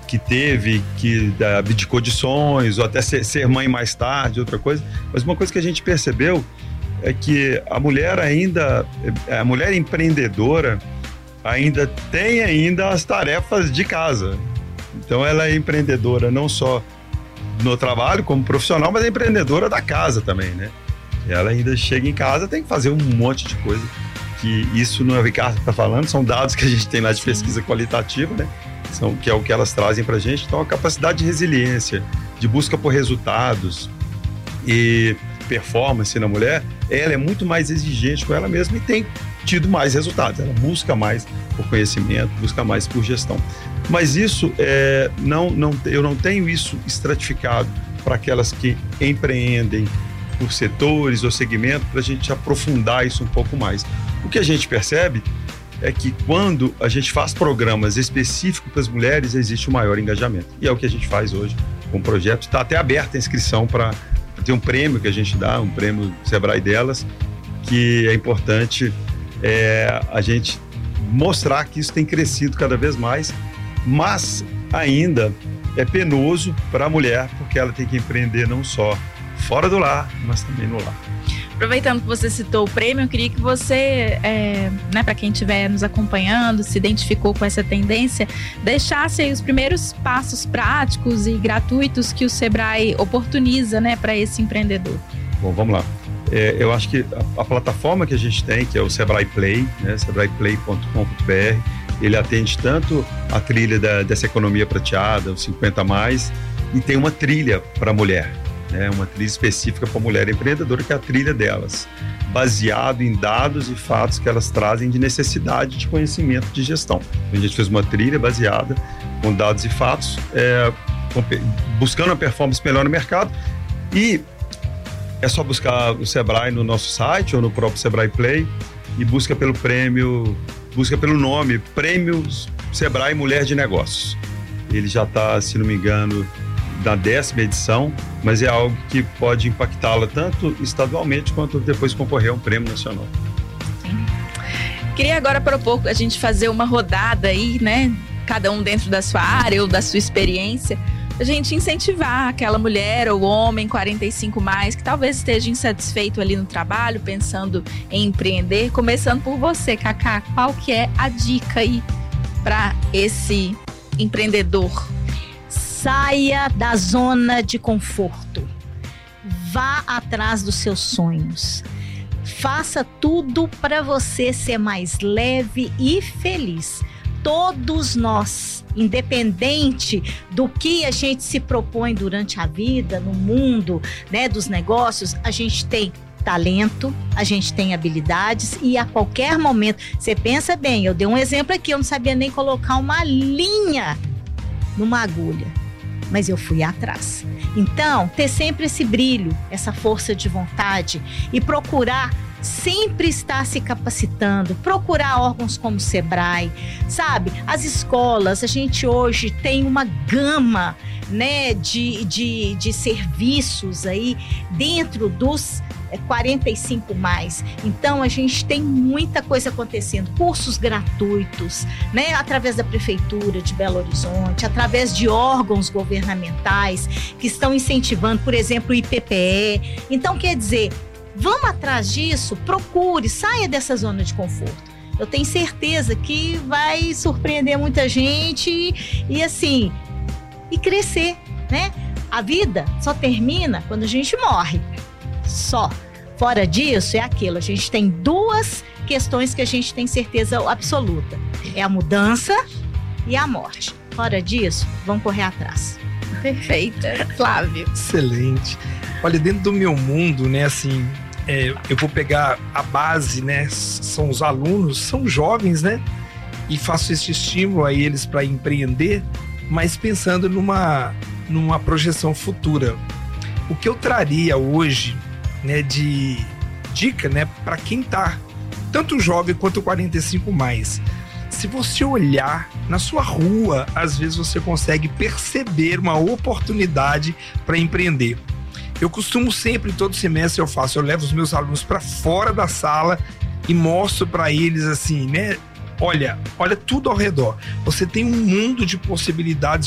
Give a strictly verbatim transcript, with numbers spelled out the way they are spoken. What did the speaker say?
que teve, que abdicou de sonhos, ou até ser, ser mãe mais tarde, outra coisa. Mas uma coisa que a gente percebeu é que a mulher ainda, a mulher empreendedora ainda tem ainda as tarefas de casa. Então ela é empreendedora não só no trabalho como profissional, mas é empreendedora da casa também, né? Ela ainda chega em casa, tem que fazer um monte de coisa, que isso não é o Ricardo que está falando, são dados que a gente tem lá de pesquisa qualitativa, né? São, que é o que elas trazem para a gente. Então a capacidade de resiliência, de busca por resultados e performance na mulher, ela é muito mais exigente com ela mesma e tem tido mais resultados. Ela busca mais por conhecimento, busca mais por gestão. Mas isso, é, não, não, eu não tenho isso estratificado para aquelas que empreendem por setores ou segmentos, para a gente aprofundar isso um pouco mais. O que a gente percebe é que quando a gente faz programas específicos para as mulheres, existe um maior engajamento. E é o que a gente faz hoje com o projeto. Está até aberta a inscrição para ter um prêmio que a gente dá, um prêmio Sebrae delas, que é importante é, a gente mostrar que isso tem crescido cada vez mais, mas ainda é penoso para a mulher, porque ela tem que empreender não só fora do lar, mas também no lar. Aproveitando que você citou o prêmio, eu queria que você, é, né, para quem estiver nos acompanhando, se identificou com essa tendência, deixasse aí os primeiros passos práticos e gratuitos que o Sebrae oportuniza, né, para esse empreendedor. Bom, vamos lá. É, eu acho que a, a plataforma que a gente tem, que é o Sebrae Play, né, sebrae play ponto com ponto b r, ele atende tanto a trilha da, dessa economia prateada, os cinquenta mais, e tem uma trilha para a mulher. É uma trilha específica para a mulher empreendedora, que é a trilha delas, baseado em dados e fatos que elas trazem de necessidade de conhecimento de gestão. A gente fez uma trilha baseada com dados e fatos, é, buscando a performance melhor no mercado, e é só buscar o Sebrae no nosso site ou no próprio Sebrae Play e busca pelo prêmio, busca pelo nome, Prêmios Sebrae Mulher de Negócios. Ele já está, se não me engano, da décima edição, mas é algo que pode impactá-la tanto estadualmente quanto depois concorrer a um prêmio nacional. Sim. Queria agora propor a gente fazer uma rodada aí, né? Cada um dentro da sua área ou da sua experiência, a gente incentivar aquela mulher ou homem quarenta e cinco mais, que talvez esteja insatisfeito ali no trabalho, pensando em empreender. Começando por você, Cacá, qual que é a dica aí para esse empreendedor? Saia da zona de conforto. Vá atrás dos seus sonhos. Faça tudo para você ser mais leve e feliz. Todos nós, independente do que a gente se propõe durante a vida, no mundo, né, dos negócios, a gente tem talento, a gente tem habilidades e a qualquer momento, você pensa bem, eu dei um exemplo aqui, eu não sabia nem colocar uma linha numa agulha, mas eu fui atrás. Então, ter sempre esse brilho, essa força de vontade e procurar sempre estar se capacitando, procurar órgãos como o Sebrae, sabe? As escolas, a gente hoje tem uma gama, né, de, de, de serviços aí dentro dos quarenta e cinco mais. Então a gente tem muita coisa acontecendo, cursos gratuitos, né, através da Prefeitura de Belo Horizonte, através de órgãos governamentais que estão incentivando, por exemplo, o I P P E. Então, quer dizer, vamos atrás disso, procure, saia dessa zona de conforto. Eu tenho certeza que vai surpreender muita gente e assim, e crescer, né? A vida só termina quando a gente morre. Só. Fora disso, é aquilo. A gente tem duas questões que a gente tem certeza absoluta. É a mudança e a morte. Fora disso, vamos correr atrás. Perfeita. Flávio. Excelente. Olha, dentro do meu mundo, né, assim, é, eu vou pegar a base, né, são os alunos, são jovens, né, e faço esse estímulo a eles para empreender, mas pensando numa, numa projeção futura. O que eu traria hoje, né, de dica, né, para quem tá tanto jovem quanto quarenta e cinco mais. Se você olhar na sua rua, às vezes você consegue perceber uma oportunidade para empreender. Eu costumo sempre, todo semestre eu faço, eu levo os meus alunos para fora da sala e mostro para eles assim, né, olha, olha tudo ao redor. Você tem um mundo de possibilidades